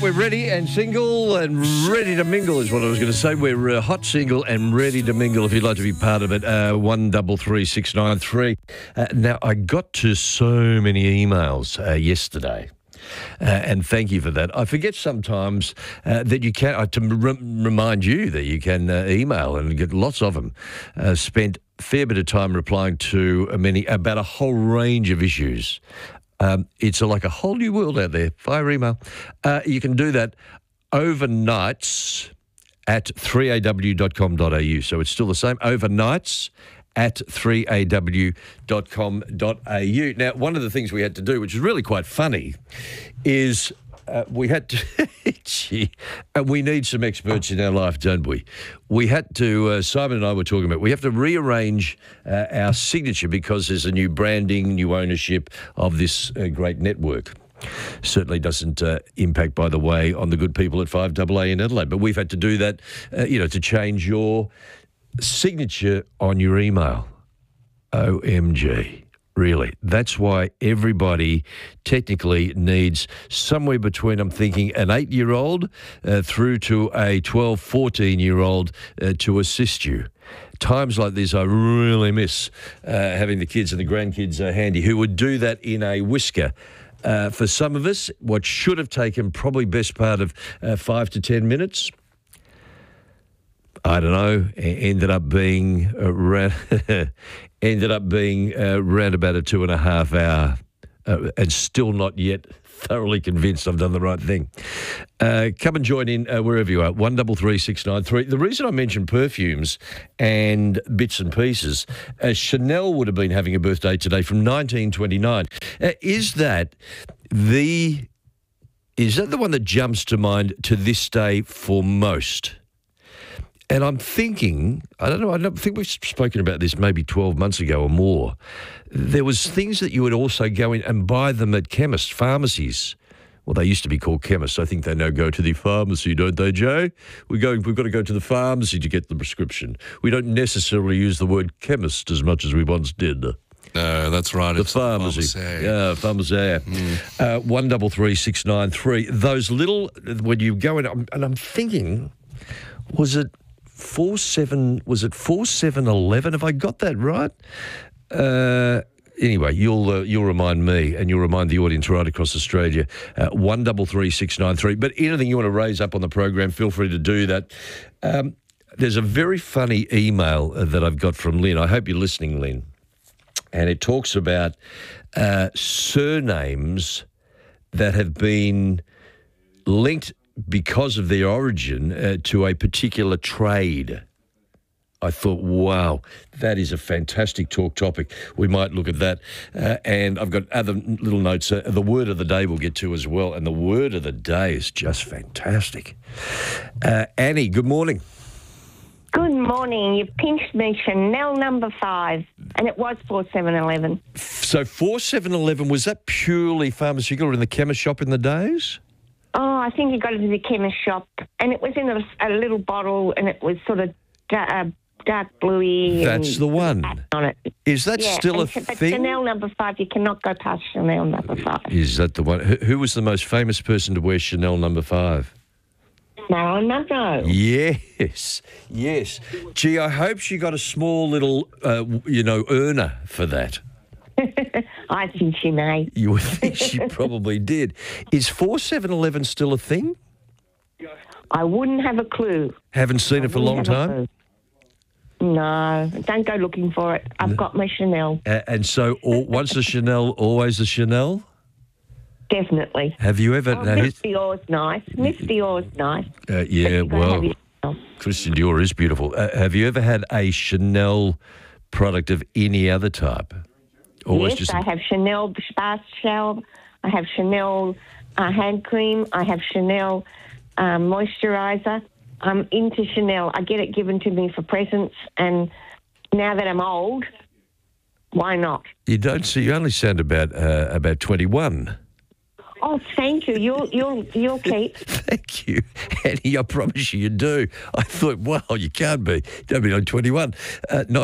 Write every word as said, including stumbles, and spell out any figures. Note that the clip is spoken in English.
we're ready and single and ready to mingle is what I was going to say. We're uh, hot, single and ready to mingle if you'd like to be part of it. Uh, one double three six nine three. Uh, now, I got to so many emails uh, yesterday. Uh, and thank you for that. I forget sometimes uh, that you can, uh, to re- remind you that you can uh, email and get lots of them. Uh, spent a fair bit of time replying to many about a whole range of issues. Um, it's a, like a whole new world out there via email. Uh, you can do that overnights at three a w dot com dot a u. So it's still the same, overnights at three a w dot com dot a u. Now, one of the things we had to do, which is really quite funny, is uh, we had to, gee, and we need some experts in our life, don't we? We had to, uh, Simon and I were talking about, we have to rearrange uh, our signature because there's a new branding, new ownership of this uh, great network. Certainly doesn't uh, impact, by the way, on the good people at five A A in Adelaide, but we've had to do that, uh, you know, to change your signature on your email. O M G. Really. That's why everybody technically needs somewhere between, I'm thinking, an eight-year-old uh, through to a twelve, fourteen-year-old uh, to assist you. Times like this, I really miss uh, having the kids and the grandkids uh, handy who would do that in a whisker. Uh, for some of us, what should have taken probably best part of uh, five to ten minutes, I don't know, ended up being around, ended up being uh, around about a two and a half hour uh, and still not yet thoroughly convinced I've done the right thing. Uh, come and join in uh, wherever you are, one double three six nine three. The reason I mentioned perfumes and bits and pieces, uh, Chanel would have been having a birthday today from nineteen twenty-nine. Uh, is that the, is that the one that jumps to mind to this day for most? And I'm thinking, I don't know, I don't think we've spoken about this maybe twelve months ago or more. There was things that you would also go in and buy them at chemists, pharmacies. Well, they used to be called chemists. I think they now go to the pharmacy, don't they, Jay? We go, we've got to go to the pharmacy to get the prescription. We don't necessarily use the word chemist as much as we once did. No, that's right. The it's pharmacy. pharmacy. Yeah, pharmacy. Mm. Uh, one double three six nine three. Those little, when you go in, and I'm thinking, was it Four seven was it four seven eleven? Have I got that right? Uh, anyway, you'll uh, you'll remind me, and you'll remind the audience right across Australia. Uh, one double three six nine three. But anything you want to raise up on the program, feel free to do that. Um, there's a very funny email uh, that I've got from Lynn. I hope you're listening, Lynn. And it talks about uh, surnames that have been linked because of their origin uh, to a particular trade. I thought, wow, that is a fantastic talk topic. We might look at that. Uh, and I've got other little notes. Uh, the word of the day we'll get to as well. And the word of the day is just fantastic. Uh, Annie, good morning. Good morning. You've pinched me Chanel number five, and it was four seven eleven. So four seven eleven, was that purely pharmaceutical or in the chemist shop in the days? Oh, I think you got it in the chemist shop, and it was in a, a little bottle, and it was sort of da- uh, dark bluey. That's the one. On it. Is that yeah, still a and, but thing? Chanel number five, you cannot go past Chanel number five. Is that the one? Who, who was the most famous person to wear Chanel number five? Marilyn Monroe. Yes, yes. Gee, I hope she got a small little, uh, you know, earner for that. I think she may. You would think she probably did. Is four seven eleven still a thing? I wouldn't have a clue. Haven't seen I it for a long time? A no, don't go looking for it. I've got my Chanel. Uh, and so all, once a Chanel, always a Chanel? Definitely. Have you ever... Oh, now, Miss Dior's nice. Miss Dior's nice. Uh, yeah, well, Christian Dior is beautiful. Uh, have you ever had a Chanel product of any other type? Always yes, just... I have Chanel bath shower. I have Chanel uh, hand cream. I have Chanel um, moisturiser. I'm into Chanel. I get it given to me for presents, and now that I'm old, why not? You don't see. You only sound about uh, about twenty-one. Oh, thank you. You'll you'll you'll keep. Thank you, Annie. I promise you, you do. I thought, wow, you can't be. Don't be on twenty-one. Uh,